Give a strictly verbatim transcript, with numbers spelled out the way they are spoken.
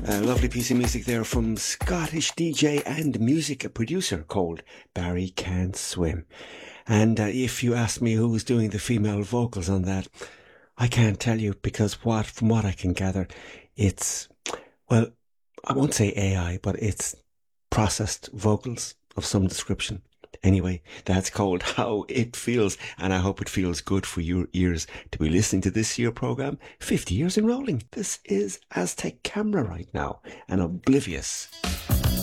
A lovely piece of music there from Scottish D J and music producer called Barry Can't Swim. And uh, if you ask me who was doing the female vocals on that, I can't tell you, because what from what I can gather, it's, well, I won't say A I, but it's processed vocals of some description. Anyway, that's called How It Feels, and I hope it feels good for your ears to be listening to this year program, fifty years in rolling. This is Aztec Camera right now, and Oblivious.